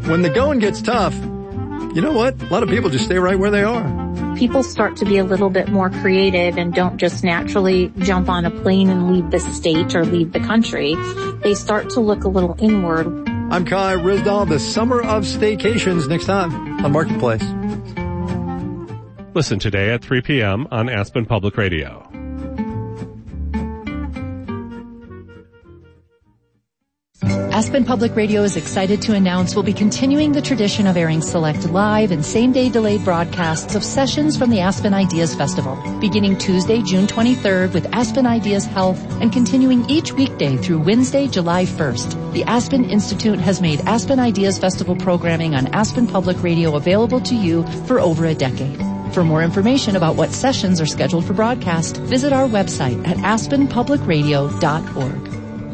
when the going gets tough, you know what? A lot of people just stay right where they are. People start to be a little bit more creative and don't just naturally jump on a plane and leave the state or leave the country. They start to look a little inward. I'm Kai Ryssdal. The Summer of Staycations next time on Marketplace. Listen today at 3 p.m. on Aspen Public Radio. Aspen Public Radio is excited to announce we'll be continuing the tradition of airing select live and same-day delayed broadcasts of sessions from the Aspen Ideas Festival, beginning Tuesday, June 23rd with Aspen Ideas Health and continuing each weekday through Wednesday, July 1st. The Aspen Institute has made Aspen Ideas Festival programming on Aspen Public Radio available to you for over a decade. For more information about what sessions are scheduled for broadcast, visit our website at aspenpublicradio.org.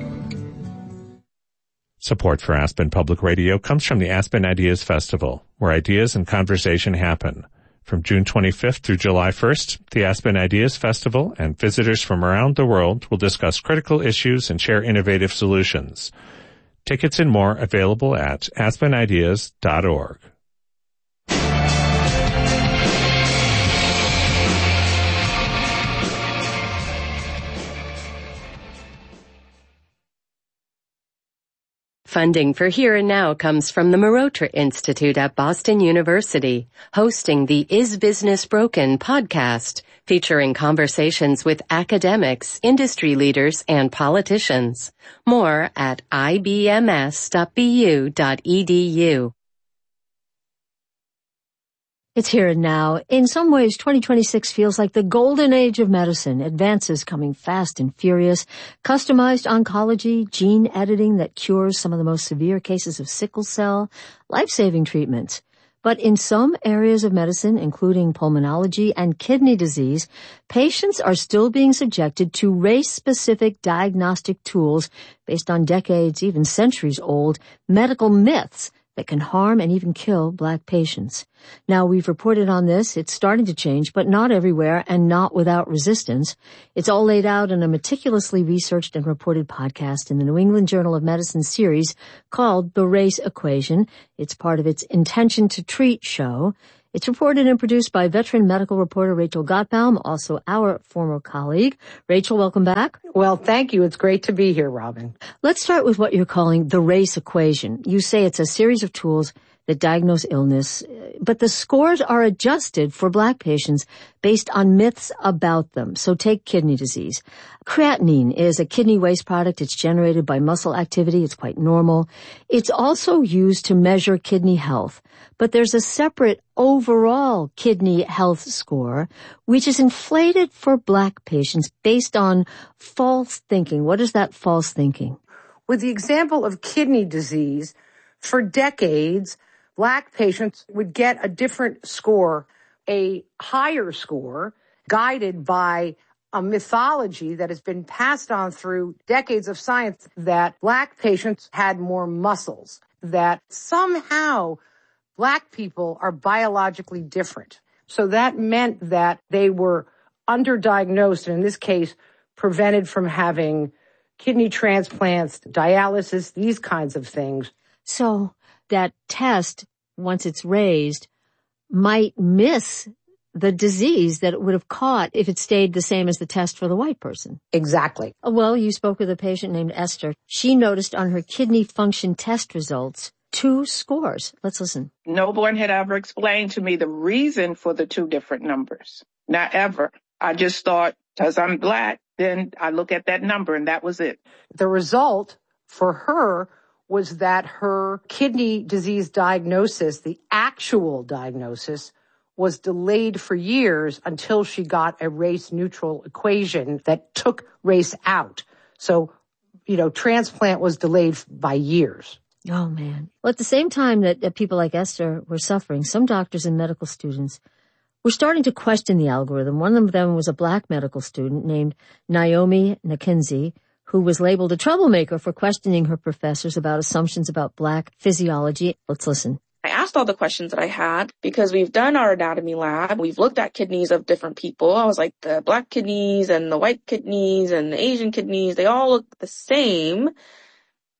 Support for Aspen Public Radio comes from the Aspen Ideas Festival, where ideas and conversation happen. From June 25th through July 1st, the Aspen Ideas Festival and visitors from around the world will discuss critical issues and share innovative solutions. Tickets and more available at aspenideas.org. Funding for Here and Now comes from the Marotra Institute at Boston University, hosting the Is Business Broken podcast, featuring conversations with academics, industry leaders, and politicians. More at ibms.bu.edu. It's Here and Now. In some ways, 2026 feels like the golden age of medicine. Advances coming fast and furious. Customized oncology, gene editing that cures some of the most severe cases of sickle cell, life-saving treatments. But in some areas of medicine, including pulmonology and kidney disease, patients are still being subjected to race-specific diagnostic tools based on decades, even centuries-old medical myths that can harm and even kill Black patients. Now, we've reported on this. It's starting to change, but not everywhere and not without resistance. It's all laid out in a meticulously researched and reported podcast in the New England Journal of Medicine series called The Race Equation. It's part of its Intention to Treat show. It's reported and produced by veteran medical reporter Rachel Gottbaum, also our former colleague. Rachel, welcome back. Well, thank you. It's great to be here, Robin. Let's start with what you're calling the race equation. You say it's a series of tools that diagnose illness, but the scores are adjusted for Black patients based on myths about them. So take kidney disease. Creatinine is a kidney waste product. It's generated by muscle activity. It's quite normal. It's also used to measure kidney health. But there's a separate overall kidney health score, which is inflated for Black patients based on false thinking. What is that false thinking? With the example of kidney disease, for decades, Black patients would get a different score, a higher score, guided by a mythology that has been passed on through decades of science that Black patients had more muscles, that somehow Black people are biologically different. So that meant that they were underdiagnosed, and in this case, prevented from having kidney transplants, dialysis, these kinds of things. So that test, once it's raised, might miss the disease that it would have caught if it stayed the same as the test for the white person. Exactly. Well, you spoke with a patient named Esther. She noticed on her kidney function test results 2 scores. Let's listen. No one had ever explained to me the reason for the 2 different numbers. Not ever. I just thought, because I'm Black, then I look at that number and that was it. The result for her was that her kidney disease diagnosis, the actual diagnosis, was delayed for years until she got a race-neutral equation that took race out. So, transplant was delayed by years. Oh, man. Well, at the same time that people like Esther were suffering, some doctors and medical students were starting to question the algorithm. One of them was a Black medical student named Naomi Nakenzi, who was labeled a troublemaker for questioning her professors about assumptions about Black physiology. Let's listen. I asked all the questions that I had because we've done our anatomy lab. We've looked at kidneys of different people. I was like, the Black kidneys and the white kidneys and the Asian kidneys, they all look the same.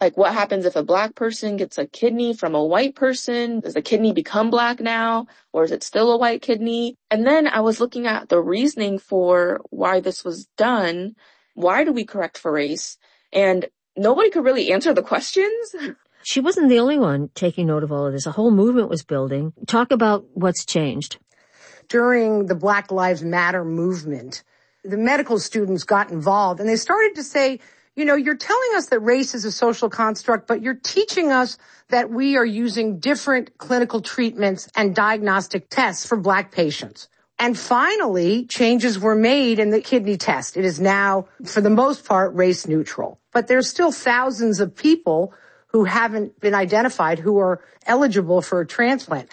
Like, what happens if a Black person gets a kidney from a white person? Does the kidney become Black now? Or is it still a white kidney? And then I was looking at the reasoning for why this was done. Why do we correct for race? And nobody could really answer the questions. She wasn't the only one taking note of all of this. A whole movement was building. Talk about what's changed. During the Black Lives Matter movement, the medical students got involved and they started to say, you know, you're telling us that race is a social construct, but you're teaching us that we are using different clinical treatments and diagnostic tests for Black patients. And finally, changes were made in the kidney test. It is now, for the most part, race neutral. But there's still thousands of people who haven't been identified who are eligible for a transplant.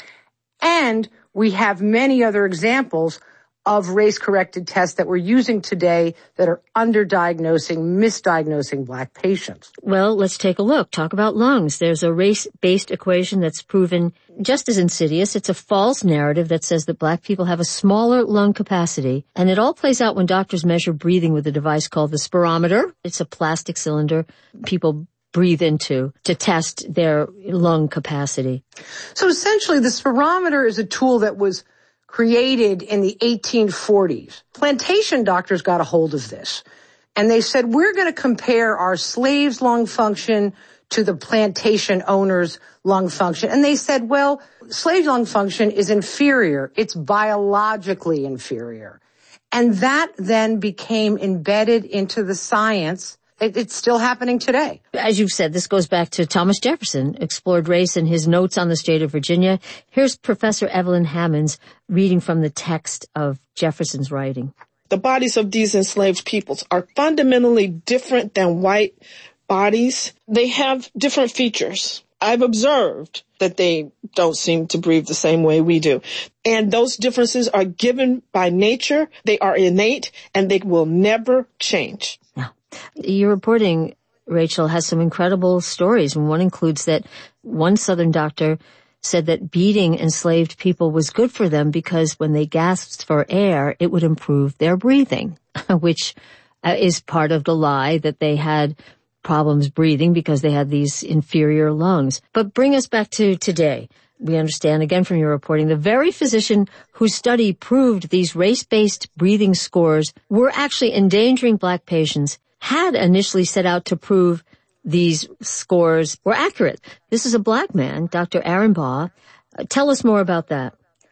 And we have many other examples of race-corrected tests that we're using today that are underdiagnosing, misdiagnosing Black patients. Well, let's take a look. Talk about lungs. There's a race-based equation that's proven just as insidious. It's a false narrative that says that Black people have a smaller lung capacity, and it all plays out when doctors measure breathing with a device called the spirometer. It's a plastic cylinder people breathe into to test their lung capacity. So essentially, the spirometer is a tool that was created in the 1840s. Plantation doctors got a hold of this, and they said, we're going to compare our slaves' lung function to the plantation owners' lung function. And they said, well, slave lung function is inferior. It's biologically inferior. And that then became embedded into the science. It's still happening today. As you've said, this goes back to Thomas Jefferson, explored race in his notes on the state of Virginia. Here's Professor Evelyn Hammonds reading from the text of Jefferson's writing. The bodies of these enslaved peoples are fundamentally different than white bodies. They have different features. I've observed that they don't seem to breathe the same way we do. And those differences are given by nature. They are innate, and they will never change. Your reporting, Rachel, has some incredible stories, and one includes that one Southern doctor said that beating enslaved people was good for them because when they gasped for air, it would improve their breathing, which is part of the lie that they had problems breathing because they had these inferior lungs. But bring us back to today. We understand, again from your reporting, the very physician whose study proved these race-based breathing scores were actually endangering Black patients had initially set out to prove these scores were accurate. This is a Black man, Dr. Aaron Baugh. Tell us more about that.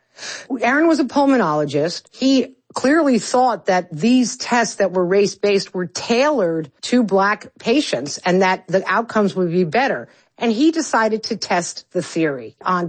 Aaron was a pulmonologist. He clearly thought that these tests that were race-based were tailored to Black patients and that the outcomes would be better. And he decided to test the theory on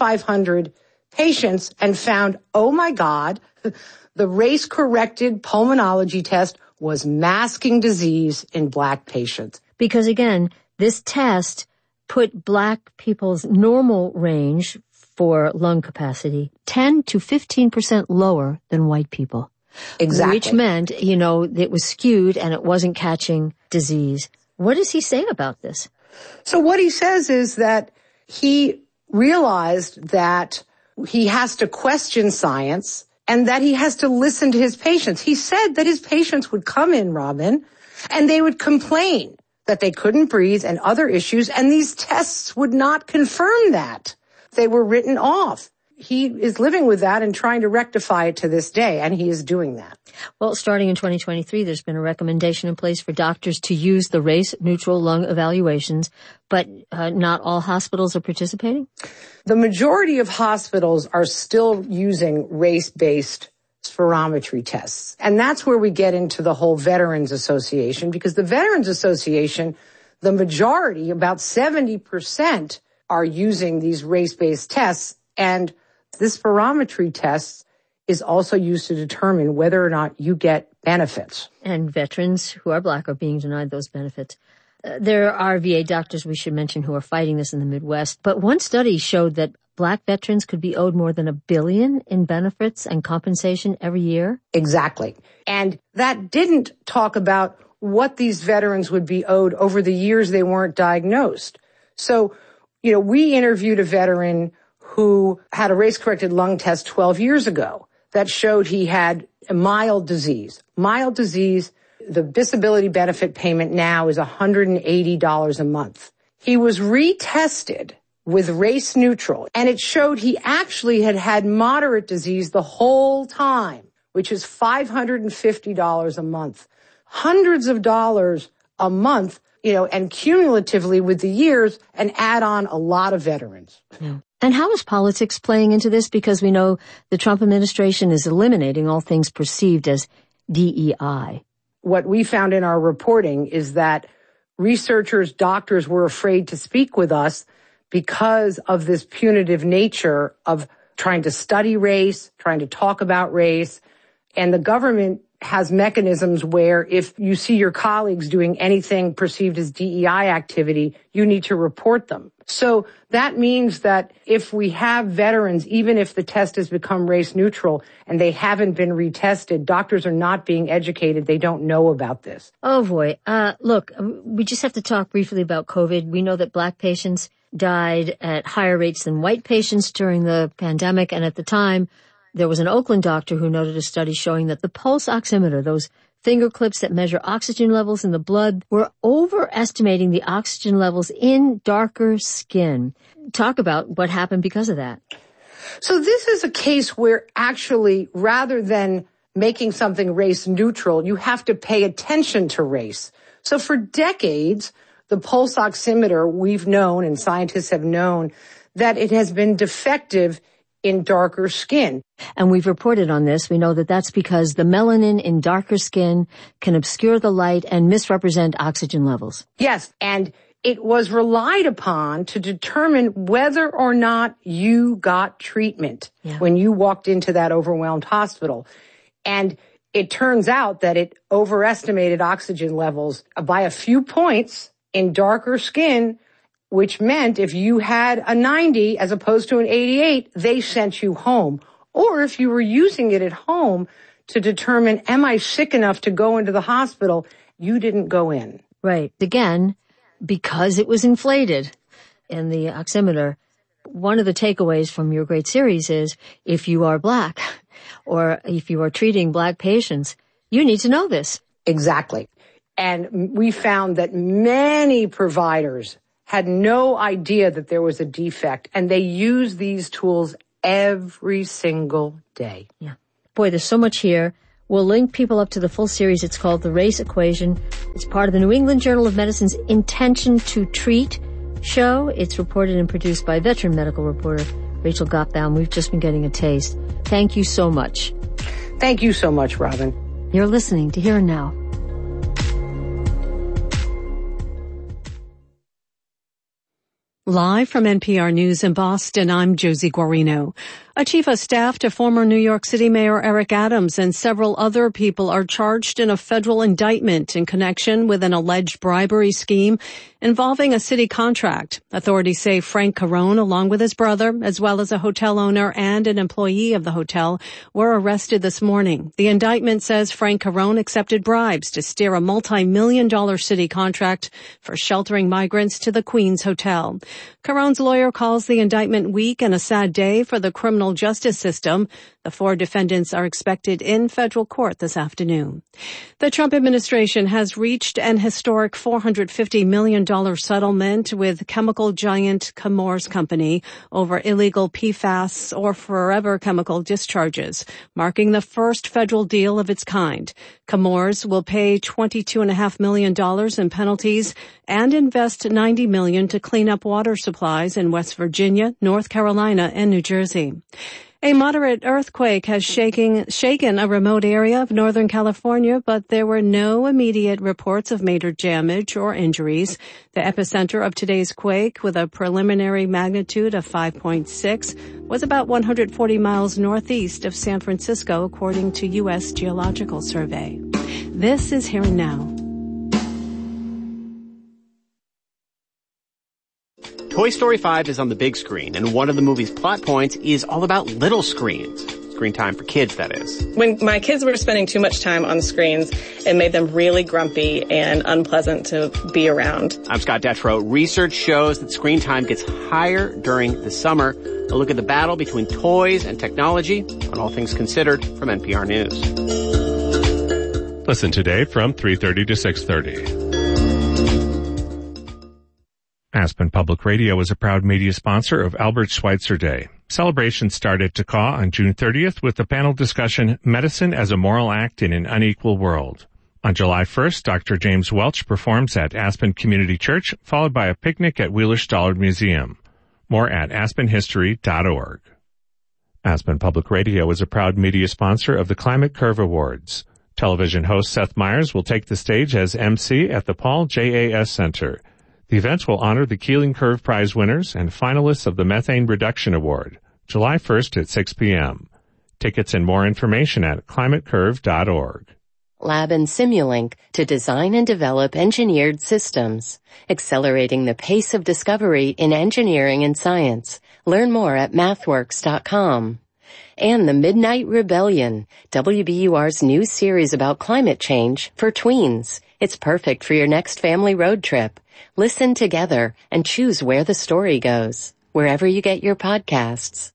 2,500 patients and found, oh my God, the race-corrected pulmonology test was masking disease in Black patients. Because again, this test put Black people's normal range for lung capacity 10 to 15% lower than white people. Exactly. Which meant, you know, it was skewed and it wasn't catching disease. What does he say about this? So what he says is that he realized that he has to question science and that he has to listen to his patients. He said that his patients would come in, Robin, and they would complain that they couldn't breathe and other issues, and these tests would not confirm that. They were written off. He is living with that and trying to rectify it to this day, and he is doing that. Well, starting in 2023, there's been a recommendation in place for doctors to use the race-neutral lung evaluations, but not all hospitals are participating? The majority of hospitals are still using race-based spirometry tests. And that's where we get into the whole Veterans Association, because the Veterans Association, the majority, about 70%, are using these race-based tests, and this spirometry test is also used to determine whether or not you get benefits. And veterans who are Black are being denied those benefits. There are VA doctors, we should mention, who are fighting this in the Midwest. But one study showed that Black veterans could be owed more than $1 billion in benefits and compensation every year. Exactly. And that didn't talk about what these veterans would be owed over the years they weren't diagnosed. So, you know, we interviewed a veteran who had a race-corrected lung test 12 years ago that showed he had a mild disease. Mild disease, the disability benefit payment now is $180 a month. He was retested with race neutral, and it showed he actually had moderate disease the whole time, which is $550 a month. Hundreds of dollars a month, and cumulatively with the years, and add on a lot of veterans. Yeah. And how is politics playing into this? Because we know the Trump administration is eliminating all things perceived as DEI. What we found in our reporting is that researchers, doctors were afraid to speak with us because of this punitive nature of trying to study race, trying to talk about race. And the government has mechanisms where if you see your colleagues doing anything perceived as DEI activity, you need to report them. So that means that if we have veterans, even if the test has become race neutral and they haven't been retested, doctors are not being educated. They don't know about this. Oh boy. Look, we just have to talk briefly about COVID. We know that Black patients died at higher rates than white patients during the pandemic. And at the time, there was an Oakland doctor who noted a study showing that the pulse oximeter, those finger clips that measure oxygen levels in the blood, were overestimating the oxygen levels in darker skin. Talk about what happened because of that. So this is a case where actually, rather than making something race neutral, you have to pay attention to race. So for decades, the pulse oximeter, we've known, and scientists have known, that it has been defective in darker skin. And we've reported on this. We know that that's because the melanin in darker skin can obscure the light and misrepresent oxygen levels. Yes, and it was relied upon to determine whether or not you got treatment when you walked into that overwhelmed hospital. And it turns out that it overestimated oxygen levels by a few points in darker skin, which meant if you had a 90 as opposed to an 88, they sent you home. Or if you were using it at home to determine, am I sick enough to go into the hospital, you didn't go in. Right. Again, because it was inflated in the oximeter. One of the takeaways from your great series is if you are Black or if you are treating Black patients, you need to know this. Exactly. And we found that many providers had no idea that there was a defect, and they use these tools every single day. Yeah. Boy, there's so much here. We'll link people up to the full series. It's called The Race Equation. It's part of the New England Journal of Medicine's Intention to Treat show. It's reported and produced by veteran medical reporter Rachel Gottbaum. We've just been getting a taste. Thank you so much. Thank you so much, Robin. You're listening to Here and Now. Live from NPR News in Boston, I'm Josie Guarino. A chief of staff to former New York City Mayor Eric Adams and several other people are charged in a federal indictment in connection with an alleged bribery scheme involving a city contract. Authorities say Frank Carone, along with his brother, as well as a hotel owner and an employee of the hotel, were arrested this morning. The indictment says Frank Carone accepted bribes to steer a multi-million-dollar city contract for sheltering migrants to the Queens Hotel. Carone's lawyer calls the indictment weak and a sad day for the criminal justice system. The four defendants are expected in federal court this afternoon. The Trump administration has reached an historic $450 million settlement with chemical giant Chemours Company over illegal PFAS or forever chemical discharges, marking the first federal deal of its kind. Chemours will pay $22.5 million in penalties and invest $90 million to clean up water supplies in West Virginia, North Carolina, and New Jersey. A moderate earthquake has shaken a remote area of Northern California, but there were no immediate reports of major damage or injuries. The epicenter of today's quake, with a preliminary magnitude of 5.6, was about 140 miles northeast of San Francisco, according to U.S. Geological Survey. This is Here and Now. Toy Story 5 is on the big screen, and one of the movie's plot points is all about little screens. Screen time for kids, that is. When my kids were spending too much time on the screens, it made them really grumpy and unpleasant to be around. I'm Scott Detrow. Research shows that screen time gets higher during the summer. A look at the battle between toys and technology on All Things Considered from NPR News. Listen today from 3:30 to 6:30. Aspen Public Radio is a proud media sponsor of Albert Schweitzer Day. Celebrations start at TACA on June 30th with the panel discussion, Medicine as a Moral Act in an Unequal World. On July 1st, Dr. James Welch performs at Aspen Community Church, followed by a picnic at Wheeler-Stallard Museum. More at aspenhistory.org. Aspen Public Radio is a proud media sponsor of the Climate Curve Awards. Television host Seth Meyers will take the stage as MC at the Paul J.A.S. Center. The event will honor the Keeling Curve Prize winners and finalists of the Methane Reduction Award, July 1st at 6 p.m. Tickets and more information at climatecurve.org. Lab and Simulink to design and develop engineered systems, accelerating the pace of discovery in engineering and science. Learn more at mathworks.com. And The Midnight Rebellion, WBUR's new series about climate change for tweens. It's perfect for your next family road trip. Listen together and choose where the story goes, wherever you get your podcasts.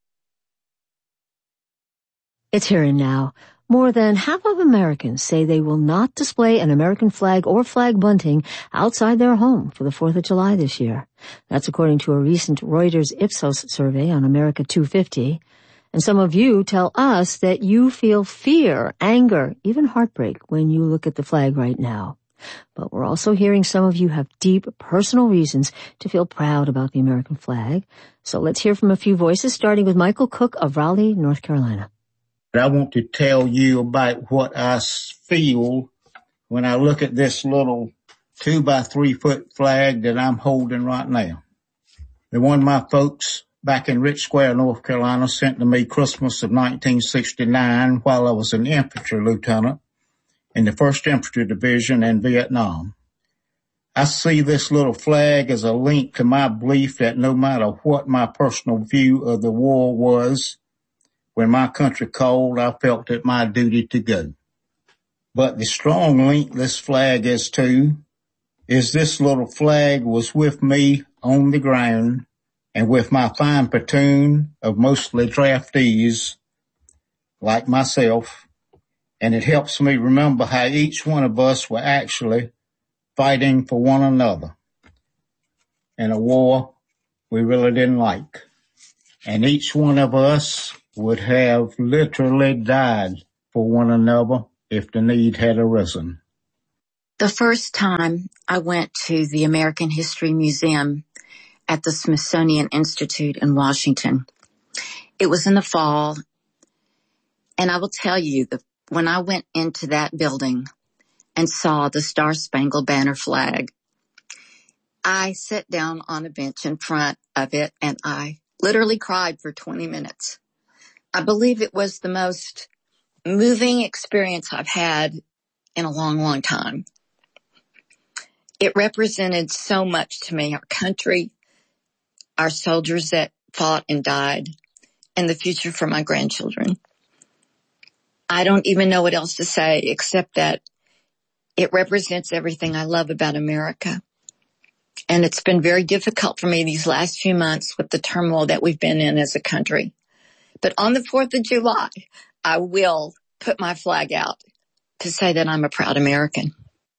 It's here and now. More than half of Americans say they will not display an American flag or flag bunting outside their home for the 4th of July this year. That's according to a recent Reuters Ipsos survey on America 250. And some of you tell us that you feel fear, anger, even heartbreak when you look at the flag right now. But we're also hearing some of you have deep personal reasons to feel proud about the American flag. So let's hear from a few voices, starting with Michael Cook of Raleigh, North Carolina. I want to tell you about what I feel when I look at this little 2x3 foot flag that I'm holding right now. The one my folks back in Rich Square, North Carolina sent to me Christmas of 1969 while I was an infantry lieutenant in the 1st Infantry Division in Vietnam. I see this little flag as a link to my belief that no matter what my personal view of the war was, when my country called, I felt it my duty to go. But the strong link this flag is to is this little flag was with me on the ground and with my fine platoon of mostly draftees like myself, and it helps me remember how each one of us were actually fighting for one another in a war we really didn't like. And each one of us would have literally died for one another if the need had arisen. The first time I went to the American History Museum at the Smithsonian Institute in Washington, it was in the fall, and I will tell you that when I went into that building and saw the Star-Spangled Banner flag, I sat down on a bench in front of it and I literally cried for 20 minutes. I believe it was the most moving experience I've had in a long, long time. It represented so much to me, our country, our soldiers that fought and died, and the future for my grandchildren. I don't even know what else to say except that it represents everything I love about America. And it's been very difficult for me these last few months with the turmoil that we've been in as a country. But on the 4th of July, I will put my flag out to say that I'm a proud American.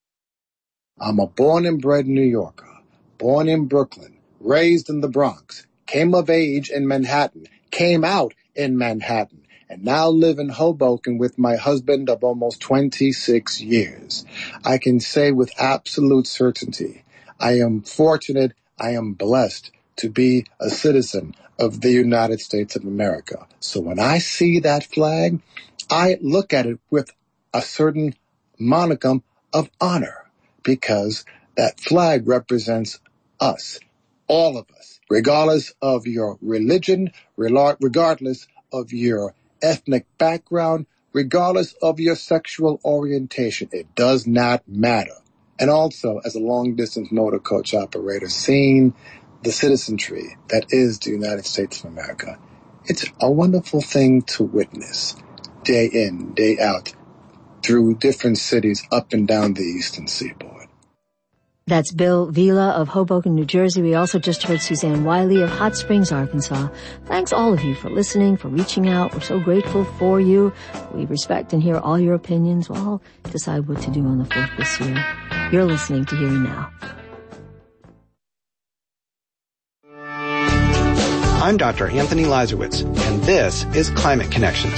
I'm a born and bred New Yorker, born in Brooklyn, raised in the Bronx, came of age in Manhattan, came out in Manhattan, and now live in Hoboken with my husband of almost 26 years. I can say with absolute certainty, I am fortunate, I am blessed to be a citizen of the United States of America. So when I see that flag, I look at it with a certain monicum of honor, because that flag represents us, all of us, regardless of your religion, regardless of your ethnic background, regardless of your sexual orientation. It does not matter. And also, as a long-distance motor coach operator, seeing the citizenry that is the United States of America, it's a wonderful thing to witness day in, day out, through different cities up and down the Eastern Seaboard. That's Bill Vila of Hoboken, New Jersey. We also just heard Suzanne Wiley of Hot Springs, Arkansas. Thanks all of you for listening, for reaching out. We're so grateful for you. We respect and hear all your opinions. We'll all decide what to do on the 4th this year. You're listening to Hearing Now. I'm Dr. Anthony Lazarowitz, and this is Climate Connections.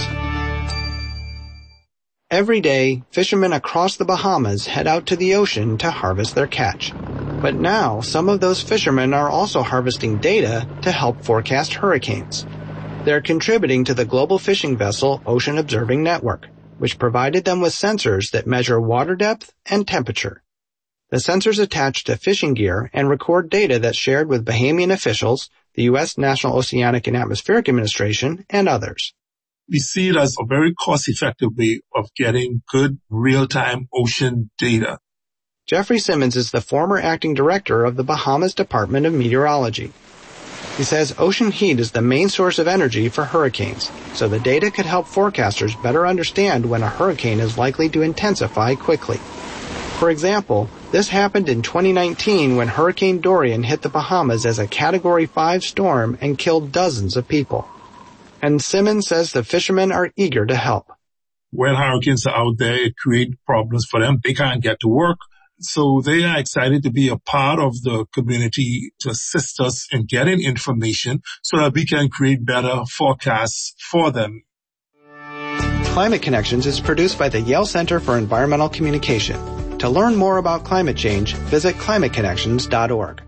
Every day, fishermen across the Bahamas head out to the ocean to harvest their catch. But now, some of those fishermen are also harvesting data to help forecast hurricanes. They're contributing to the global fishing vessel Ocean Observing Network, which provided them with sensors that measure water depth and temperature. The sensors attach to fishing gear and record data that's shared with Bahamian officials, the U.S. National Oceanic and Atmospheric Administration, and others. We see it as a very cost-effective way of getting good real-time ocean data. Jeffrey Simmons is the former acting director of the Bahamas Department of Meteorology. He says ocean heat is the main source of energy for hurricanes, so the data could help forecasters better understand when a hurricane is likely to intensify quickly. For example, this happened in 2019 when Hurricane Dorian hit the Bahamas as a Category 5 storm and killed dozens of people. And Simmons says the fishermen are eager to help. When hurricanes are out there, it creates problems for them. They can't get to work. So they are excited to be a part of the community to assist us in getting information so that we can create better forecasts for them. Climate Connections is produced by the Yale Center for Environmental Communication. To learn more about climate change, visit climateconnections.org.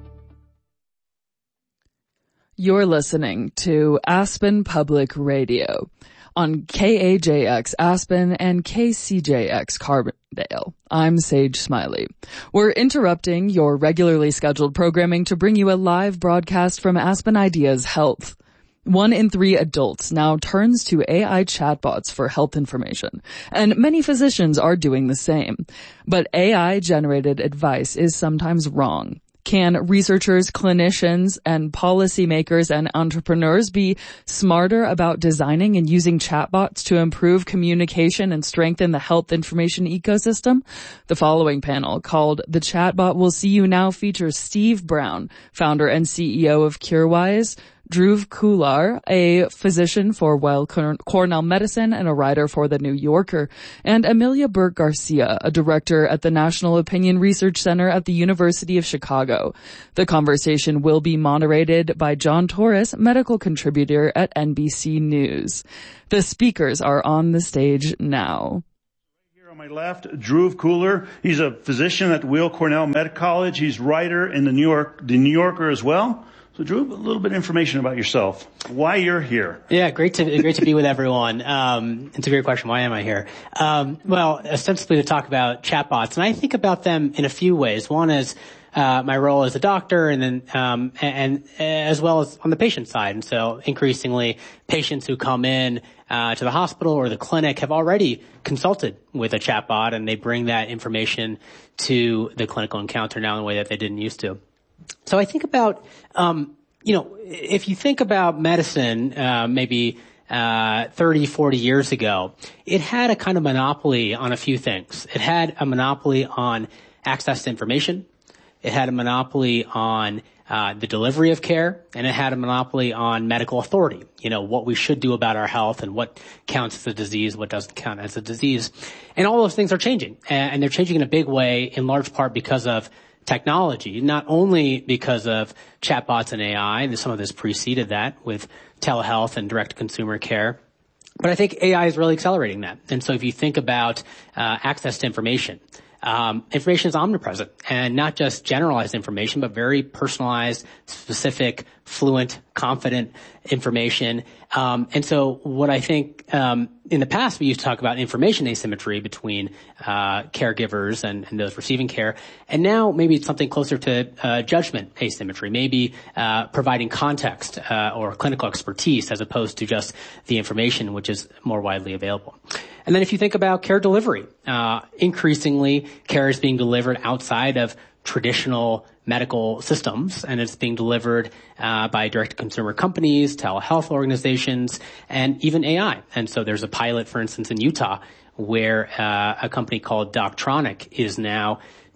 You're listening to Aspen Public Radio on KAJX Aspen and KCJX Carbondale. I'm Sage Smiley. We're interrupting your regularly scheduled programming to bring you a live broadcast from Aspen Ideas Health. 1 in 3 adults now turns to AI chatbots for health information, and many physicians are doing the same. But AI-generated advice is sometimes wrong. Can researchers, clinicians, and policymakers and entrepreneurs be smarter about designing and using chatbots to improve communication and strengthen the health information ecosystem? The following panel, called The Chatbot Will See You Now, features Steve Brown, founder and CEO of CureWise, Dhruv Kular, a physician for Weill Cornell Medicine and a writer for The New Yorker, and Amelia Burke Garcia, a director at the National Opinion Research Center at the University of Chicago. The conversation will be moderated by John Torres, medical contributor at NBC News. The speakers are on the stage now. On my left, Dhruv Kular. He's a physician at Weill Cornell Medical College. He's writer in The New Yorker as well. So, Dhruv, a little bit of information about yourself. Why you're here? Yeah, great to be with everyone. It's a great question. Why am I here? Well, ostensibly to talk about chatbots, and I think about them in a few ways. One is my role as a doctor, and then and as well as on the patient side. And so, increasingly, patients who come in to the hospital or the clinic have already consulted with a chatbot, and they bring that information to the clinical encounter now in a way that they didn't used to. So I think about, if you think about medicine, maybe 30, 40 years ago, it had a kind of monopoly on a few things. It had a monopoly on access to information. It had a monopoly on the delivery of care, and it had a monopoly on medical authority. What we should do about our health and what counts as a disease, what doesn't count as a disease. And all those things are changing, and they're changing in a big way, in large part because of technology, not only because of chatbots and AI, and some of this preceded that with telehealth and direct-to-consumer care, but I think AI is really accelerating that. And so if you think about access to information, information is omnipresent, and not just generalized information, but very personalized, specific, fluent, confident information. And so what I think, in the past we used to talk about information asymmetry between caregivers and those receiving care, and now maybe it's something closer to judgment asymmetry, maybe providing context or clinical expertise as opposed to just the information which is more widely available. And then if you think about care delivery, increasingly care is being delivered outside of traditional medical systems, and it's being delivered by direct-to-consumer companies, telehealth organizations, and even AI. And so there's a pilot, for instance, in Utah, where a company called Doctronic is now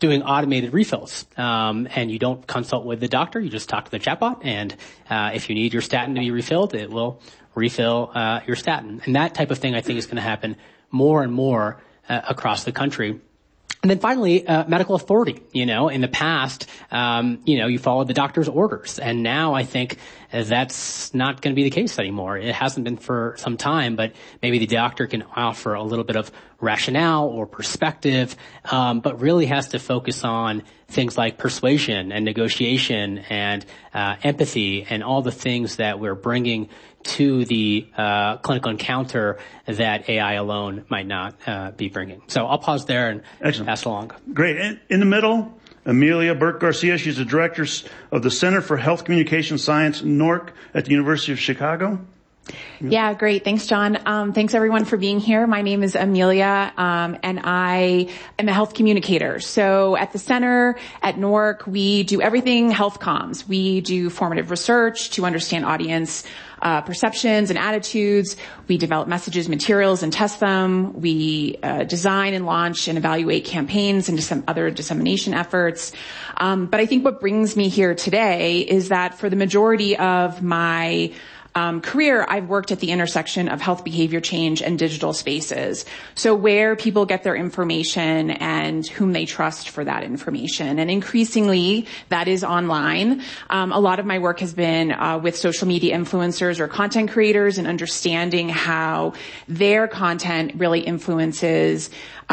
doing automated refills. And you don't consult with the doctor. You just talk to the chatbot. And if you need your statin to be refilled, it will refill your statin. And that type of thing, I think, is going to happen more and more across the country. And then finally, medical authority. In the past, you followed the doctor's orders. And now I think that's not going to be the case anymore. It hasn't been for some time, but maybe the doctor can offer a little bit of rationale or perspective, but really has to focus on things like persuasion and negotiation and empathy and all the things that we're bringing to the clinical encounter that AI alone might not be bringing. So I'll pause there and pass it along. Great. In the middle, Amelia Burke-Garcia. She's the director of the Center for Health Communication Science, NORC, at the University of Chicago. Yeah, great. Thanks, John. Thanks everyone for being here. My name is Amelia, and I am a health communicator. So at the center at NORC, we do everything health comms. We do formative research to understand audience perceptions and attitudes. We develop messages, materials, and test them. We design and launch and evaluate campaigns and some other dissemination efforts. But I think what brings me here today is that for the majority of my career, I've worked at the intersection of health behavior change and digital spaces. So where people get their information and whom they trust for that information. And increasingly, that is online. A lot of my work has been with social media influencers or content creators and understanding how their content really influences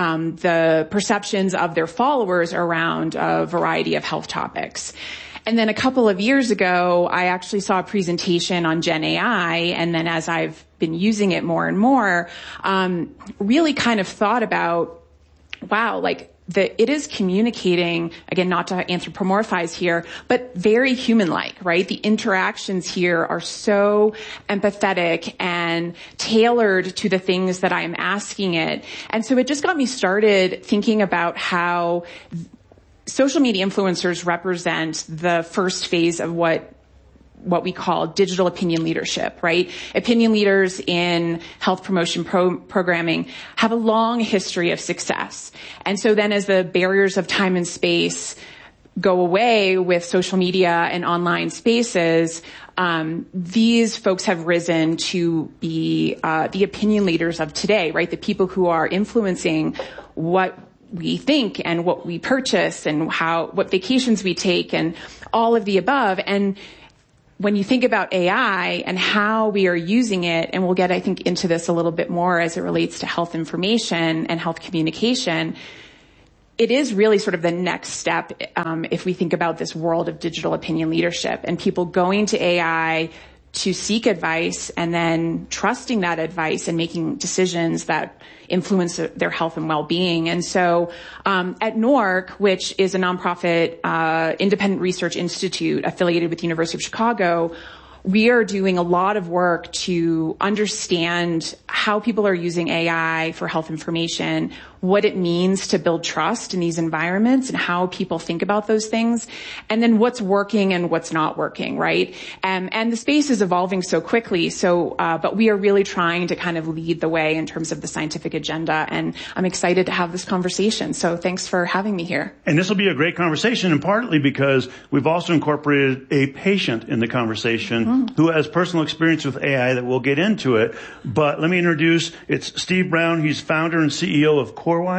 the perceptions of their followers around a variety of health topics. And then a couple of years ago, I actually saw a presentation on Gen AI, and then as I've been using it more and more, really kind of thought about, wow, it is communicating, again, not to anthropomorphize here, but very human-like, right? The interactions here are so empathetic and tailored to the things that I am asking it. And so it just got me started thinking about how social media influencers represent the first phase of what we call digital opinion leadership, right? Opinion leaders in health promotion programming have a long history of success. And so then as the barriers of time and space go away with social media and online spaces, these folks have risen to be the opinion leaders of today, right? The people who are influencing what we think and what we purchase and what vacations we take and all of the above. And when you think about AI and how we are using it, and we'll get, I think, into this a little bit more as it relates to health information and health communication, it is really sort of the next step if we think about this world of digital opinion leadership and people going to AI to seek advice and then trusting that advice and making decisions that influence their health and well-being. And so at NORC, which is a nonprofit independent research institute affiliated with the University of Chicago, we are doing a lot of work to understand how people are using AI for health information, what it means to build trust in these environments and how people think about those things, and then what's working and what's not working, right? And the space is evolving so quickly. So, but we are really trying to kind of lead the way in terms of the scientific agenda. And I'm excited to have this conversation. So thanks for having me here. And this will be a great conversation, and partly because we've also incorporated a patient in the conversation who has personal experience with AI that we'll get into it. But let me introduce, it's Steve Brown. He's founder and CEO of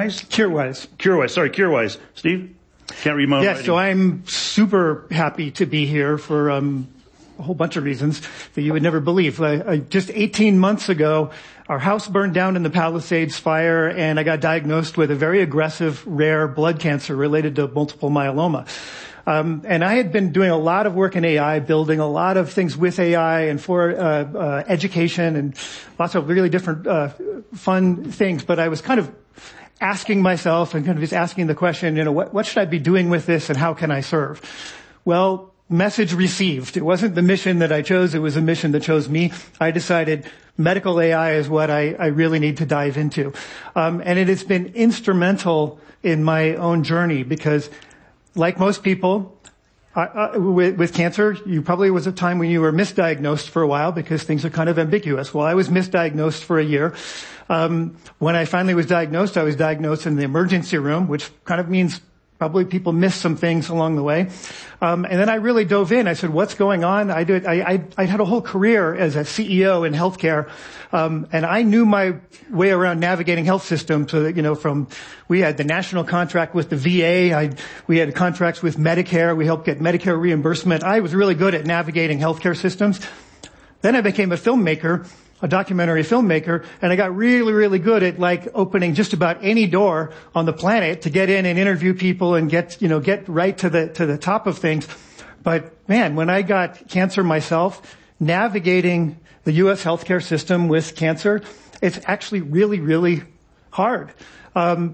CureWise. Steve? Can't read my own writing. So I'm super happy to be here for a whole bunch of reasons that you would never believe. Just 18 months ago, our house burned down in the Palisades fire, and I got diagnosed with a very aggressive, rare blood cancer related to multiple myeloma. And I had been doing a lot of work in AI, building a lot of things with AI and for education and lots of really different fun things. But I was kind of asking myself and kind of just asking the question, what should I be doing with this and how can I serve? Well, message received. It wasn't the mission that I chose. It was a mission that chose me. I decided medical AI is what I really need to dive into. And it has been instrumental in my own journey because like most people, with cancer, you probably was a time when you were misdiagnosed for a while because things are kind of ambiguous. Well, I was misdiagnosed for a year. When I finally was diagnosed, I was diagnosed in the emergency room, which kind of means Probably people missed some things along the way. And then I really dove in. I said, what's going on? I had a whole career as a CEO in healthcare. And I knew my way around navigating health systems. So, we had the national contract with the VA. We had contracts with Medicare. We helped get Medicare reimbursement. I was really good at navigating healthcare systems. Then I became a filmmaker, a documentary filmmaker, and I got really, really good at opening just about any door on the planet to get in and interview people and get right to the top of things. But man, when I got cancer myself, navigating the U.S. healthcare system with cancer, it's actually really, really hard. The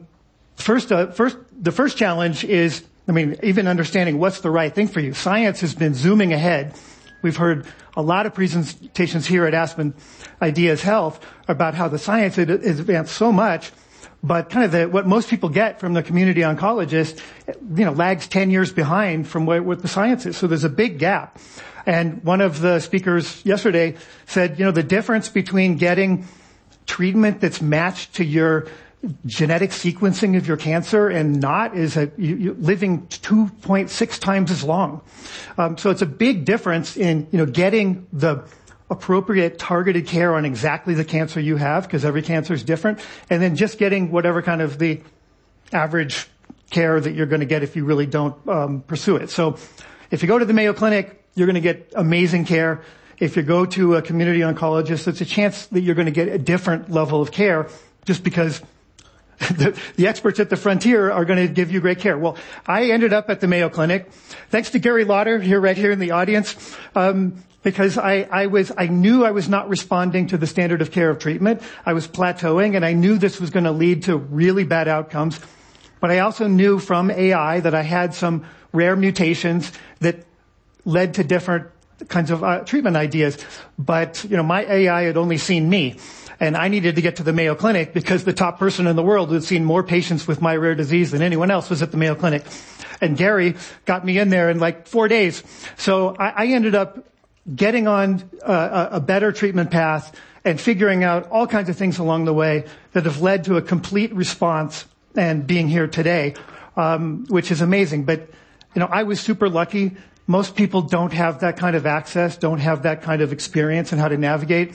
first challenge is, even understanding what's the right thing for you. Science has been zooming ahead. We've heard a lot of presentations here at Aspen Ideas Health about how the science has advanced so much, but what most people get from the community oncologist, lags 10 years behind from what the science is. So there's a big gap. And one of the speakers yesterday said, the difference between getting treatment that's matched to your genetic sequencing of your cancer and not is you living 2.6 times as long. So it's a big difference in, getting the appropriate targeted care on exactly the cancer you have, because every cancer is different, and then just getting whatever kind of the average care that you're going to get if you really don't pursue it. So if you go to the Mayo Clinic, you're going to get amazing care. If you go to a community oncologist, it's a chance that you're going to get a different level of care just because the experts at the frontier are going to give you great care. Well, I ended up at the Mayo Clinic, thanks to Gary Lauder, right here in the audience, because I knew I was not responding to the standard of care of treatment. I was plateauing, and I knew this was going to lead to really bad outcomes. But I also knew from AI that I had some rare mutations that led to different kinds of treatment ideas. But, my AI had only seen me. And I needed to get to the Mayo Clinic because the top person in the world who had seen more patients with my rare disease than anyone else was at the Mayo Clinic. And Gary got me in there in 4 days. So I ended up getting on a better treatment path and figuring out all kinds of things along the way that have led to a complete response and being here today, which is amazing. But, I was super lucky. Most people don't have that kind of access, don't have that kind of experience in how to navigate.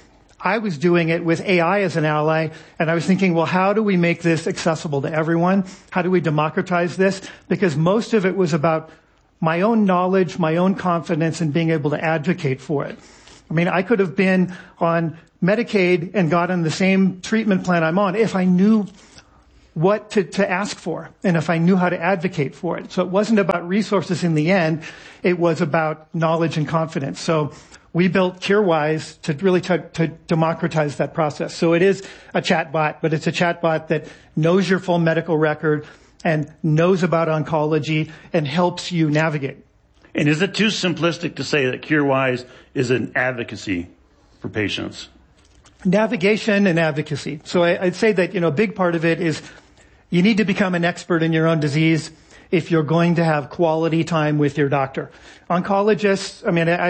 I was doing it with AI as an ally, and I was thinking, well, how do we make this accessible to everyone? How do we democratize this? Because most of it was about my own knowledge, my own confidence in being able to advocate for it. I could have been on Medicaid and gotten the same treatment plan I'm on if I knew what to ask for and if I knew how to advocate for it. So it wasn't about resources in the end. It was about knowledge and confidence. So we built CureWise to really to democratize that process. So it is a chatbot, but it's a chatbot that knows your full medical record and knows about oncology and helps you navigate. And is it too simplistic to say that CureWise is an advocacy for patients? Navigation and advocacy. So I'd say that, a big part of it is you need to become an expert in your own disease if you're going to have quality time with your doctor. Oncologists,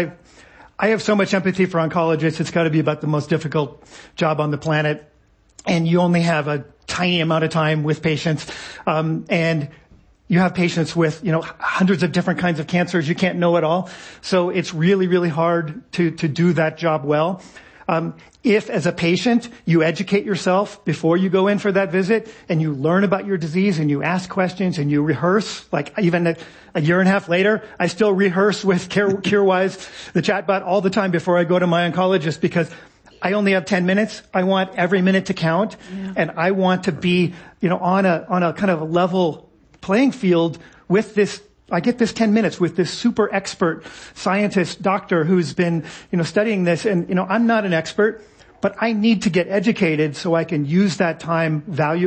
I have so much empathy for oncologists. It's got to be about the most difficult job on the planet. And you only have a tiny amount of time with patients. And you have patients with, hundreds of different kinds of cancers. You can't know it all. So it's really, really hard to do that job well. If as a patient you educate yourself before you go in for that visit and you learn about your disease and you ask questions and you rehearse, even a year and a half later, I still rehearse with CureWise, the chatbot, all the time before I go to my oncologist because I only have 10 minutes. I want every minute to count, and I want to be, on a kind of a level playing field with this. I get this 10 minutes with this super expert scientist doctor who's been, studying this. And, I'm not an expert, but I need to get educated so I can use that time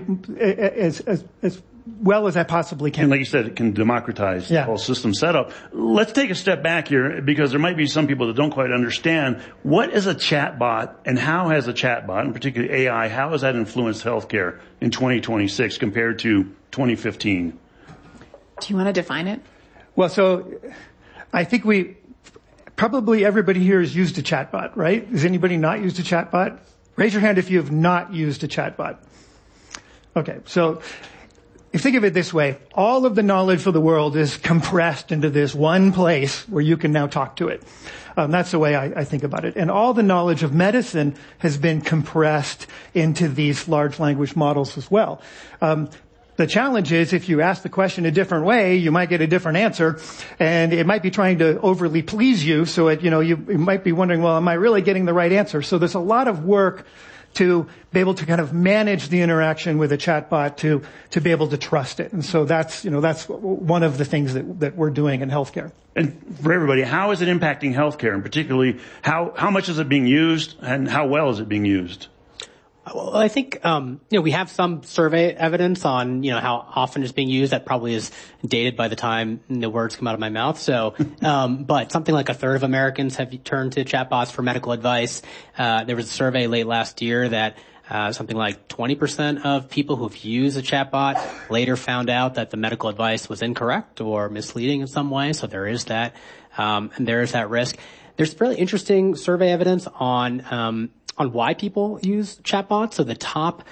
as well as I possibly can. And like you said, it can democratize the whole system setup. Let's take a step back here because there might be some people that don't quite understand what is a chatbot and how has a chatbot, in particular AI, how has that influenced healthcare in 2026 compared to 2015? Do you want to define it? Well, so I think probably everybody here has used a chatbot, right? Has anybody not used a chatbot? Raise your hand if you have not used a chatbot. Okay, so you think of it this way, all of the knowledge of the world is compressed into this one place where you can now talk to it. That's the way I think about it. And all the knowledge of medicine has been compressed into these large language models as well. The challenge is if you ask the question a different way, you might get a different answer, and it might be trying to overly please you. So you might be wondering, well, am I really getting the right answer? So there's a lot of work to be able to kind of manage the interaction with a chatbot to be able to trust it. And so that's one of the things that we're doing in healthcare. And for everybody, how is it impacting healthcare, and particularly how much is it being used and how well is it being used? Well, I think, we have some survey evidence on, how often it's being used. That probably is dated by the time the words come out of my mouth. So, but something like a third of Americans have turned to chatbots for medical advice. There was a survey late last year that something like 20% of people who've used a chatbot later found out that the medical advice was incorrect or misleading in some way. So there is that, and there is that risk. There's really interesting survey evidence on why people use chatbots. So the top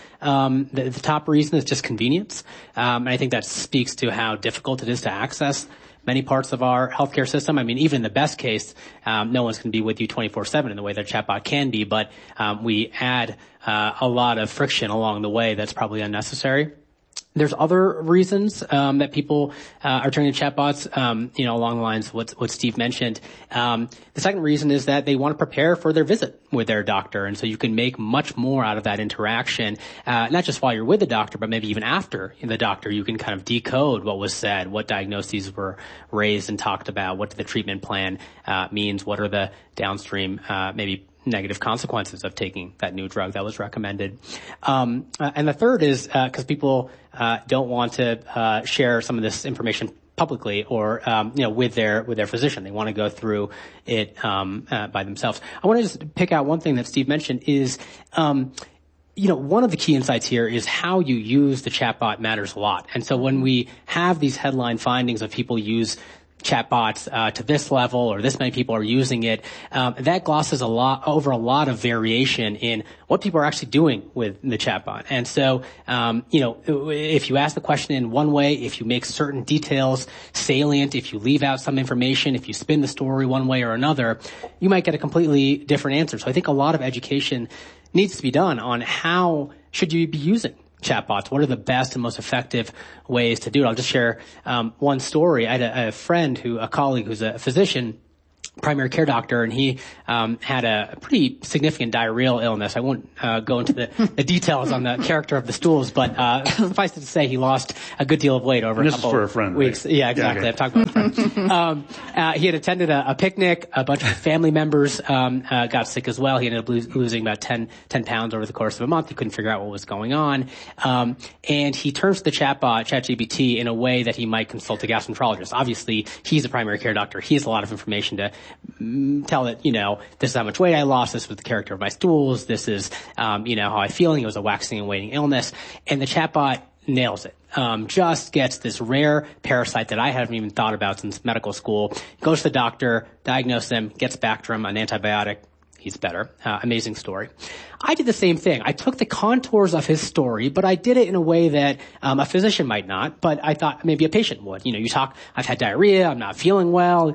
reason is just convenience. And I think that speaks to how difficult it is to access many parts of our healthcare system. I mean, even in the best case, no one's going to be with you 24/7 in the way that a chatbot can be, but we add a lot of friction along the way that's probably unnecessary. There's other reasons that people are turning to chatbots, along the lines of what Steve mentioned. The second reason is that they want to prepare for their visit with their doctor, and so you can make much more out of that interaction, not just while you're with the doctor, but maybe even after the doctor. You can kind of decode what was said, what diagnoses were raised and talked about, what the treatment plan means, what are the downstream maybe negative consequences of taking that new drug that was recommended. And the third is because people don't want to share some of this information publicly or with their physician. They want to go through it by themselves. I want to just pick out one thing that Steve mentioned is one of the key insights here is how you use the chatbot matters a lot. And so when we have these headline findings of people use chatbots to this level or this many people are using it, that glosses over a lot of variation in what people are actually doing with the chatbot. And so, if you ask the question in one way, if you make certain details salient, if you leave out some information, if you spin the story one way or another, you might get a completely different answer. So I think a lot of education needs to be done on how should you be using chatbots. What are the best and most effective ways to do it? I'll just share one story. I had a colleague who's a physician, primary care doctor, and he had a pretty significant diarrheal illness. I won't go into the details on the character of the stools, but suffice it to say he lost a good deal of weight over a couple of weeks. Right? Yeah, exactly. Yeah, okay. I'm talking about friends. He had attended a picnic. A bunch of family members got sick as well. He ended up losing about 10 pounds over the course of a month. He couldn't figure out what was going on. And he turns to the chatbot, ChatGPT, in a way that he might consult a gastroenterologist. Obviously, he's a primary care doctor. He has a lot of information to tell it, this is how much weight I lost, this was the character of my stools, this is, how I'm feeling. It was a waxing and waning illness. And the chatbot nails it. Just gets this rare parasite that I haven't even thought about since medical school, goes to the doctor, diagnoses him, gets Bactrim, an antibiotic. He's better. Amazing story. I did the same thing. I took the contours of his story, but I did it in a way that a physician might not, but I thought maybe a patient would. You talk, I've had diarrhea, I'm not feeling well.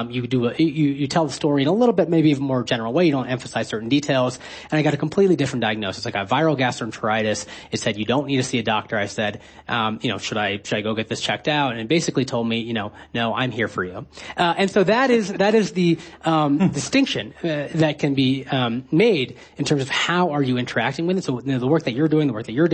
You tell the story in a little bit, maybe even more general way. You don't emphasize certain details. And I got a completely different diagnosis. I got viral gastroenteritis. It said, you don't need to see a doctor. I said, should I go get this checked out? And it basically told me, no, I'm here for you. And so that is the distinction that can be made in terms of how are you interacting with it. So the work that you're doing,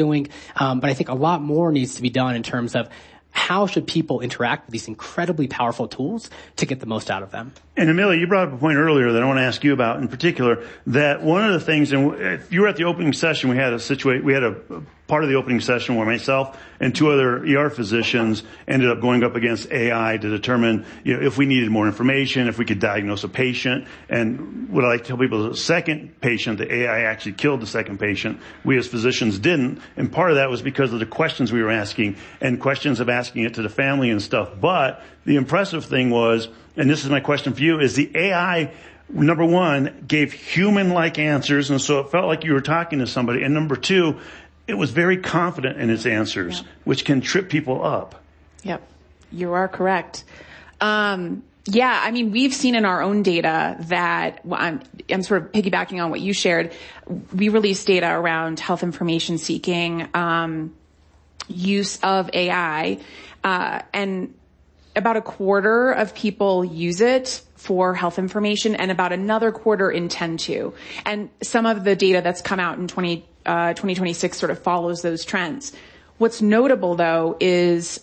but I think a lot more needs to be done in terms of how should people interact with these incredibly powerful tools to get the most out of them. And Amelia, you brought up a point earlier that I want to ask you about in particular, that one of the things, and if you were at the opening session, we had a part of the opening session where myself and two other ER physicians ended up going up against AI to determine, if we needed more information, if we could diagnose a patient. And what I like to tell people is the second patient, the AI actually killed the second patient. We as physicians didn't. And part of that was because of the questions we were asking and questions of asking it to the family and stuff. But the impressive thing was, and this is my question for you, is the AI, number one, gave human-like answers, and so it felt like you were talking to somebody. And number two, it was very confident in its answers, which can trip people up. Yep. You are correct. Yeah, I mean, we've seen in our own data that, I'm sort of piggybacking on what you shared. We released data around health information seeking, use of AI, and about a quarter of people use it for health information and about another quarter intend to. And some of the data that's come out in 2026 sort of follows those trends. What's notable though is,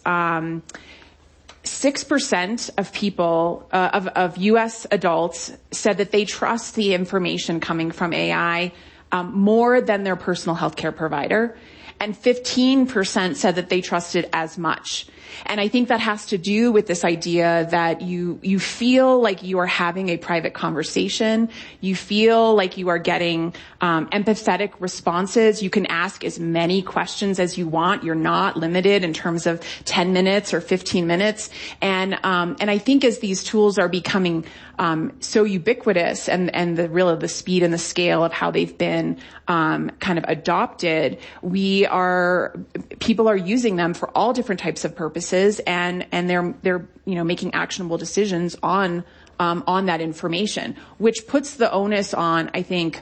6% of people, of U.S. adults said that they trust the information coming from AI, more than their personal healthcare provider. And 15% said that they trusted as much. And I think that has to do with this idea that you feel like you are having a private conversation. You feel like you are getting empathetic responses. You can ask as many questions as you want. You're not limited in terms of 10 minutes or 15 minutes. And I think as these tools are becoming so ubiquitous and the speed and the scale of how they've been kind of adopted, people are using them for all different types of purposes, and they're making actionable decisions on that information, which puts the onus on, I think,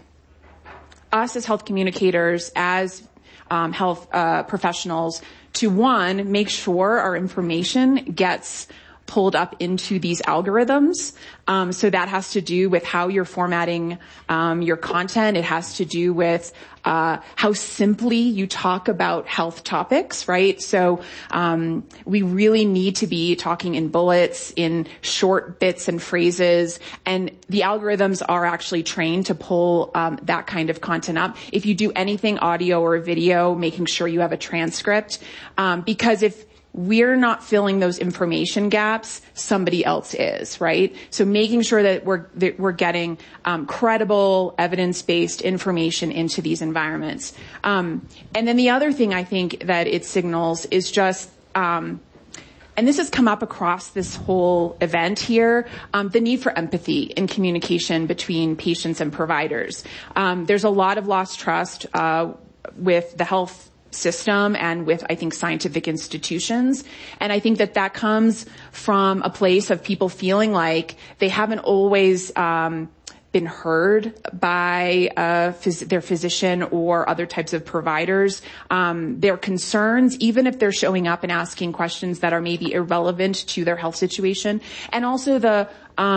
us as health communicators, as health professionals, to one, make sure our information gets pulled up into these algorithms. So that has to do with how you're formatting your content. It has to do with how simply you talk about health topics, right? So we really need to be talking in bullets, in short bits and phrases, and the algorithms are actually trained to pull that kind of content up. If you do anything audio or video, making sure you have a transcript, because if we're not filling those information gaps, somebody else is, right? So making sure that we're getting credible, evidence-based information into these environments. And then the other thing I think that it signals is just, and this has come up across this whole event here, the need for empathy in communication between patients and providers. There's a lot of lost trust with the health system and with, I think, scientific institutions. And I think that comes from a place of people feeling like they haven't always been heard by their physician or other types of providers. Their concerns, even if they're showing up and asking questions that are maybe irrelevant to their health situation, and also the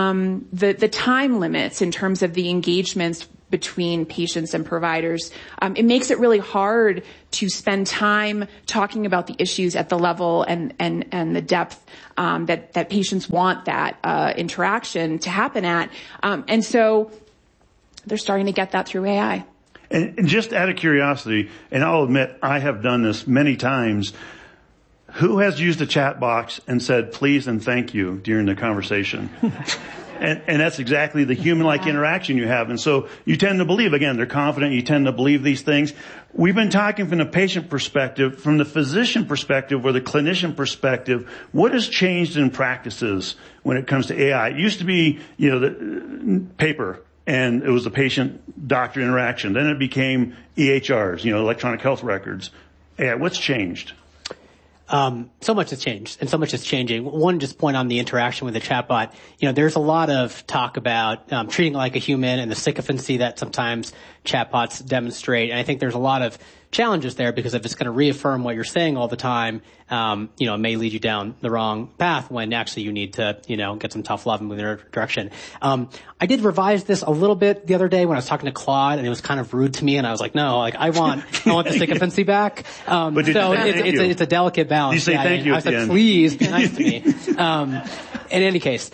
time limits in terms of the engagements between patients and providers. It makes it really hard to spend time talking about the issues at the level and the depth that patients want that interaction to happen at. And so they're starting to get that through AI. And just out of curiosity, and I'll admit I have done this many times, who has used a chat box and said please and thank you during the conversation? And that's exactly the human-like interaction you have. And so you tend to believe, again, they're confident, you tend to believe these things. We've been talking from the patient perspective, from the physician perspective, or the clinician perspective. What has changed in practices when it comes to AI? It used to be, the paper, and it was a patient-doctor interaction. Then it became EHRs, electronic health records. AI, what's changed? So much has changed, and so much is changing. One, just point on the interaction with the chatbot. There's a lot of talk about treating it like a human and the sycophancy that sometimes chatbots demonstrate. And I think there's a lot of challenges there, because if it's going to reaffirm what you're saying all the time, it may lead you down the wrong path when actually you need to, get some tough love and move in a direction. I did revise this a little bit the other day when I was talking to Claude, and it was kind of rude to me, and I was like, no, I want the sycophancy back. So it's a delicate balance. You say thank you I at the said, end. please be nice to me. In any case,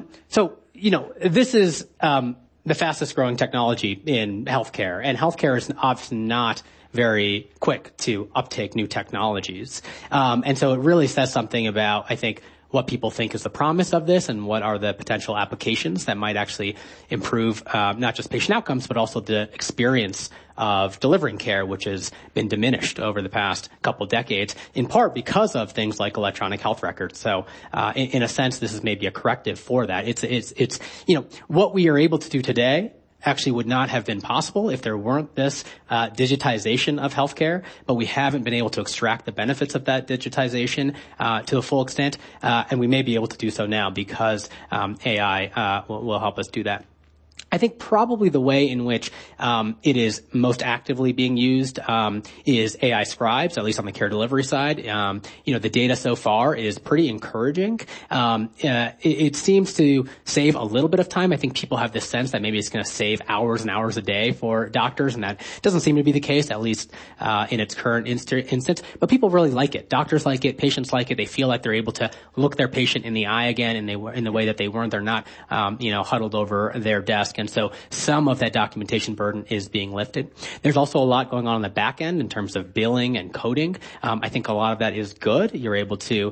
this is, the fastest growing technology in healthcare, and healthcare is obviously not very quick to uptake new technologies. And so it really says something about, I think, what people think is the promise of this and what are the potential applications that might actually improve not just patient outcomes, but also the experience of delivering care, which has been diminished over the past couple decades, in part because of things like electronic health records. So in a sense, this is maybe a corrective for that. It's what we are able to do today actually would not have been possible if there weren't this digitization of healthcare, but we haven't been able to extract the benefits of that digitization to a full extent, and we may be able to do so now because AI will help us do that. I think probably the way in which it is most actively being used is AI scribes, at least on the care delivery side. The data so far is pretty encouraging. It seems to save a little bit of time. I think people have this sense that maybe it's going to save hours and hours a day for doctors, and that doesn't seem to be the case, at least in its current instance. But people really like it. Doctors like it. Patients like it. They feel like they're able to look their patient in the eye again in the way that they weren't. They're not, huddled over their desk. And so some of that documentation burden is being lifted. There's also a lot going on the back end in terms of billing and coding. I think a lot of that is good. You're able to,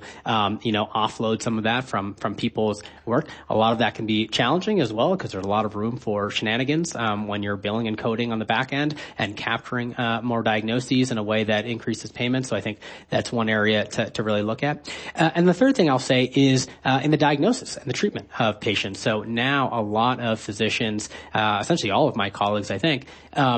offload some of that from people's work. A lot of that can be challenging as well because there's a lot of room for shenanigans when you're billing and coding on the back end and capturing more diagnoses in a way that increases payments. So I think that's one area to really look at. And the third thing I'll say is in the diagnosis and the treatment of patients. So now a lot of physicians, essentially all of my colleagues, I think,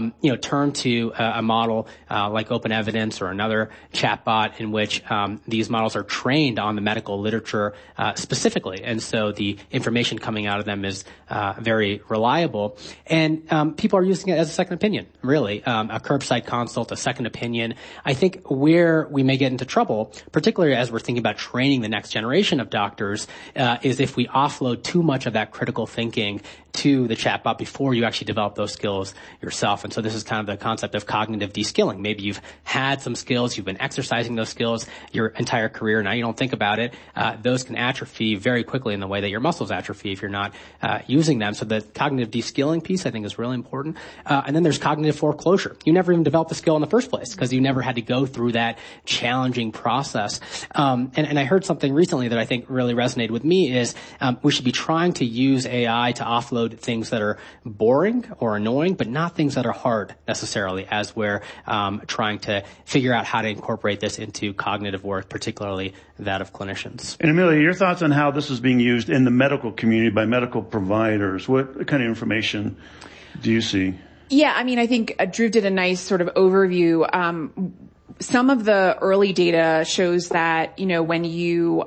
turn to a model like Open Evidence or another chatbot in which these models are trained on the medical literature specifically. And so the information coming out of them is very reliable. And people are using it as a second opinion, really, a curbside consult, a second opinion. I think where we may get into trouble, particularly as we're thinking about training the next generation of doctors, is if we offload too much of that critical thinking to the chatbot before you actually develop those skills yourself. And so this is kind of the concept of cognitive de-skilling. Maybe you've had some skills, you've been exercising those skills your entire career, now you don't think about it. Those can atrophy very quickly in the way that your muscles atrophy if you're not using them. So the cognitive de-skilling piece, I think, is really important. And then there's cognitive foreclosure. You never even developed the skill in the first place because you never had to go through that challenging process. And I heard something recently that I think really resonated with me is we should be trying to use AI to offload things that are boring or annoying, but not things that are hard necessarily, as we're trying to figure out how to incorporate this into cognitive work, particularly that of clinicians. And Amelia, your thoughts on how this is being used in the medical community by medical providers? What kind of information do you see? Yeah, I think Drew did a nice sort of overview. Some of the early data shows that, when you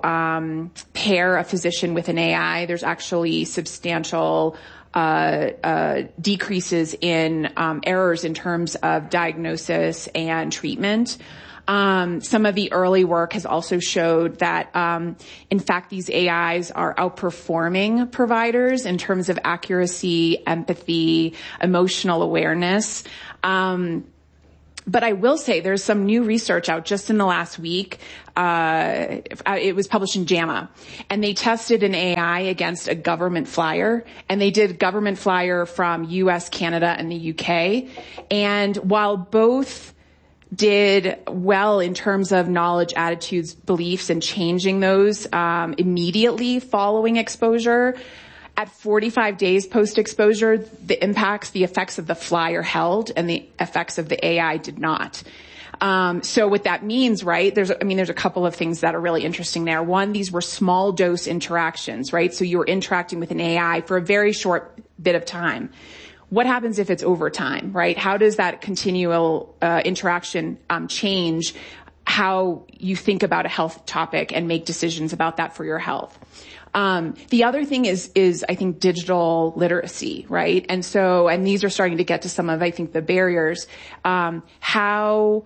pair a physician with an AI, there's actually substantial decreases in errors in terms of diagnosis and treatment. Some of the early work has also showed that, in fact, these AIs are outperforming providers in terms of accuracy, empathy, emotional awareness. But I will say there's some new research out just in the last week. It was published in JAMA, and they tested an AI against a government flyer, and they did government flyer from US, Canada, and the UK. And while both did well in terms of knowledge, attitudes, beliefs, and changing those immediately following exposure, at 45 days post-exposure, the effects of the flyer held and the effects of the AI did not. So what that means, right, there's a couple of things that are really interesting there. One, these were small dose interactions, right? So you were interacting with an AI for a very short bit of time. What happens if it's over time, right? How does that continual interaction change how you think about a health topic and make decisions about that for your health? The other thing is I think digital literacy, right? And these are starting to get to some of, I think, the barriers. How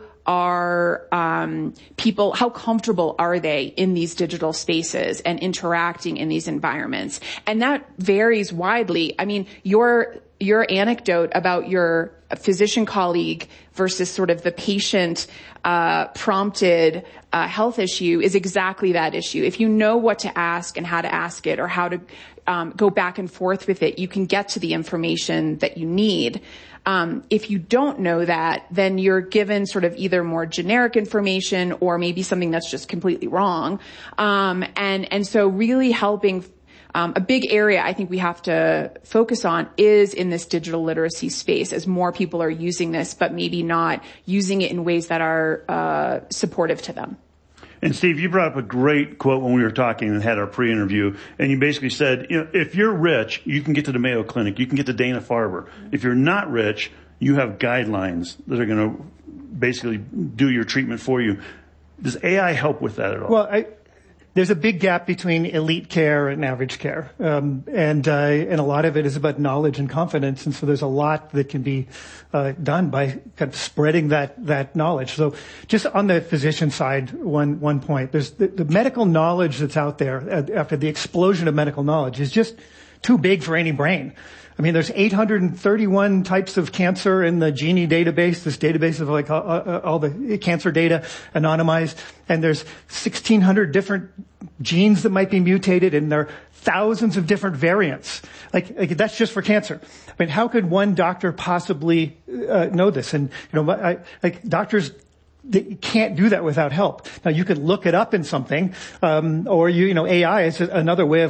comfortable are they in these digital spaces and interacting in these environments? And that varies widely. Your anecdote about your physician colleague versus sort of the patient prompted health issue is exactly that issue. If you know what to ask and how to ask it or how to go back and forth with it, you can get to the information that you need. If you don't know that, then you're given sort of either more generic information or maybe something that's just completely wrong. And so really helping a big area I think we have to focus on is in this digital literacy space as more people are using this, but maybe not using it in ways that are supportive to them. And Steve, you brought up a great quote when we were talking and had our pre-interview, and you basically said, if you're rich, you can get to the Mayo Clinic, you can get to Dana-Farber. If you're not rich, you have guidelines that are going to basically do your treatment for you. Does AI help with that at all? Well, there's a big gap between elite care and average care. And a lot of it is about knowledge and confidence. And so there's a lot that can be done by kind of spreading that knowledge. So just on the physician side, one point, there's the medical knowledge that's out there after the explosion of medical knowledge is just too big for any brain. I mean, there's 831 types of cancer in the Genie database, this database of like all the cancer data anonymized, and there's 1,600 different genes that might be mutated, and there are thousands of different variants. Like that's just for cancer. I mean, how could one doctor possibly know this? And doctors, they can't do that without help. Now you could look it up in something, or AI is another way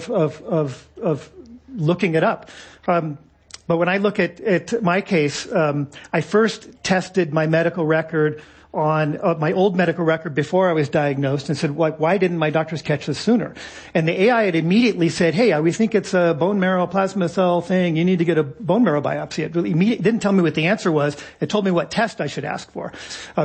of looking it up. But when I look at my case, I first tested my medical record on my old medical record before I was diagnosed and said, why didn't my doctors catch this sooner? And the AI had immediately said, hey, we think it's a bone marrow plasma cell thing. You need to get a bone marrow biopsy. It didn't tell me what the answer was. It told me what test I should ask for.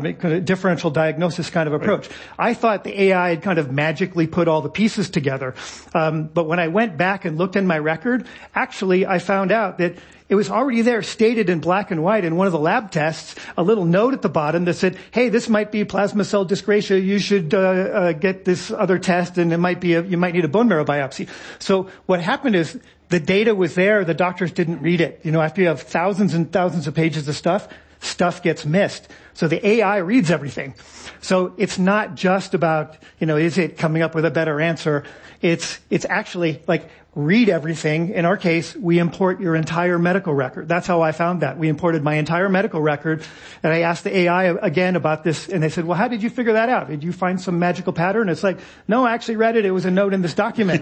A differential diagnosis kind of approach. Right. I thought the AI had kind of magically put all the pieces together. But when I went back and looked in my record, actually I found out that it was already there, stated in black and white in one of the lab tests, a little note at the bottom that said, hey, this might be plasma cell dyscrasia. You should get this other test, and you might need a bone marrow biopsy. So what happened is the data was there. The doctors didn't read it. After you have thousands and thousands of pages of stuff gets missed. So the AI reads everything. So it's not just about, is it coming up with a better answer? It's actually like read everything. In our case, we import your entire medical record. That's how I found that. We imported my entire medical record, and I asked the AI again about this, and they said, well, how did you figure that out? Did you find some magical pattern? It's like, no, I actually read it. It was a note in this document.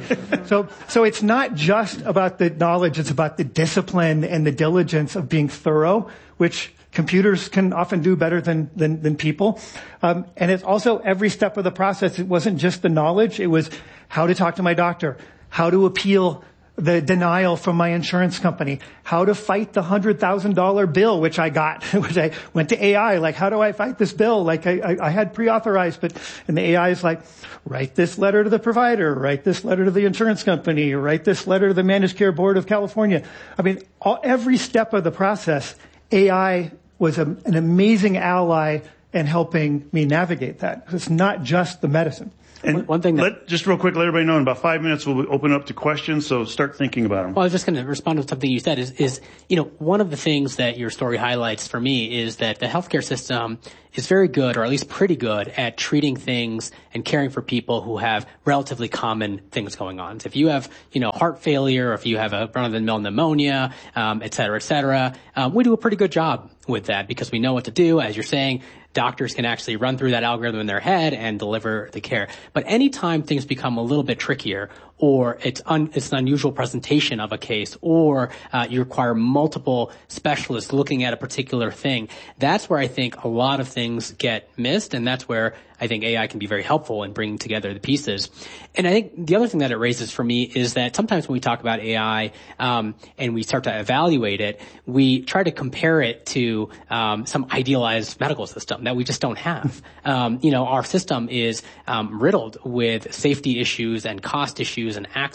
So it's not just about the knowledge. It's about the discipline and the diligence of being thorough, which computers can often do better than people. And it's also every step of the process. It wasn't just the knowledge. It was how to talk to my doctor, how to appeal the denial from my insurance company, how to fight the $100,000 bill, which I got, which I went to AI, like, how do I fight this bill? Like, I had pre-authorized, and the AI is like, write this letter to the provider, write this letter to the insurance company, write this letter to the Managed Care Board of California. I mean, every step of the process, AI was an amazing ally in helping me navigate that. It's not just the medicine. And one thing just real quick, let everybody know in about 5 minutes we'll open up to questions, so start thinking about them. Well, I was just going to respond to something you said is one of the things that your story highlights for me is that the healthcare system is very good, or at least pretty good, at treating things and caring for people who have relatively common things going on. So if you have, heart failure, or if you have a run-of-the-mill pneumonia, et cetera, we do a pretty good job with that because we know what to do. As you're saying, doctors can actually run through that algorithm in their head and deliver the care. But anytime things become a little bit trickier, or it's an unusual presentation of a case, or you require multiple specialists looking at a particular thing, that's where I think a lot of things get missed, and that's where I think AI can be very helpful in bringing together the pieces. And I think the other thing that it raises for me is that sometimes when we talk about AI and we start to evaluate it, we try to compare it to some idealized medical system that we just don't have. Our system is riddled with safety issues and cost issues and access